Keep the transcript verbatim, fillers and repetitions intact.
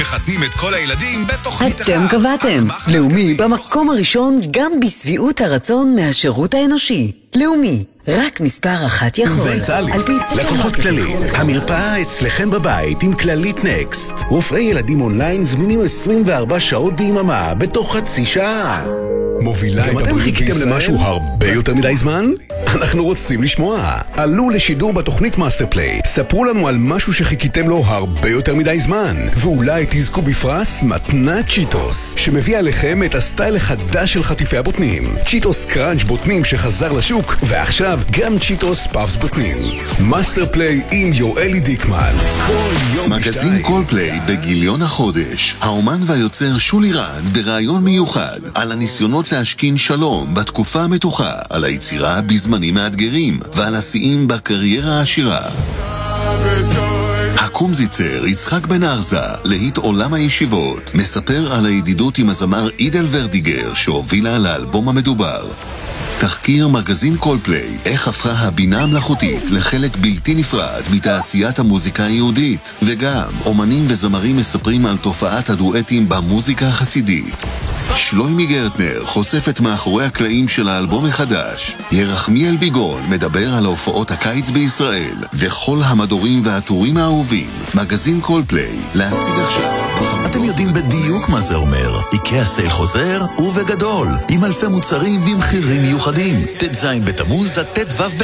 מחתנים את כל הילדים בתוכנית אחת. אתם קבעתם. לאומי במקום הראשון גם בסביעות הרצון מהשירות האנושי. לאומי, רק מספר אחת יכול. וטלי, לקוחות כללי, המרפאה אצלכם בבית עם כללית נקסט. רופאי ילדים אונליין זמינים עשרים וארבע שעות ביממה בתוך חצי שעה. מובילה את גם אתם חיכיתם למשהו הרבה יותר מדי זמן? אנחנו רוצים לשמוע. עלו לשידור בתוכנית מאסטר פליי. ספרו לנו על משהו שחיכיתם לו הרבה יותר מדי זמן. ואולי תזכו בפרס מתנת צ'יטוס, שמביא עליכם את הסטייל החדש של חטיפי הבוטנים. צ'יטוס קראנץ' בוטנים שחזר לשוק, ועכשיו גם צ'יטוס פאפס בוטנים. מאסטר פליי עם יואלי דיקמן. כל יום מגזין כל פליי בגיליון החודש. האומן והיוצר שולי רן ברעיון מיוחד על הניסיונות להשכין שלום בתקופה המתוחה, על היצירה בזמנים מאתגרים ועל השיאים בקריירה העשירה. הקומזיצר יצחק בן ארזה, להיט עולם הישיבות, מספר על הידידות עם הזמר אידל ורדיגר שהובילה לאלבום המדובר. תחקיר מגזין כל פליי, איך הפכה הבינה המלאכותית לחלק בלתי נפרד מתעשיית המוזיקה היהודית, וגם אומנים וזמרים מספרים על תופעת הדואטים במוזיקה החסידית. שלוימי גרטנר חושף את מאחורי הקלעים של האלבום החדש. ירחמיאל ביגון מדבר על הופעות הקיץ בישראל, וכל המדורים והטורים האהובים. מגזין כל פליי, להשיג עכשיו. אתם יודעים בדיוק מה זה אומר. איקאה סייל חוזר ובגדול, עם אלפי מוצרים במחירים מיוחדים. ט"ז בתמוז עד ט"ו